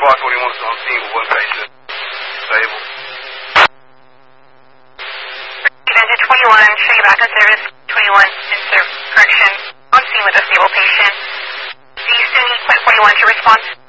Squad 21 is on scene with one patient. Stable. Engine 21, show you back on service. 21, insert correction. On scene with a stable patient. Do you still need Point 41 to respond?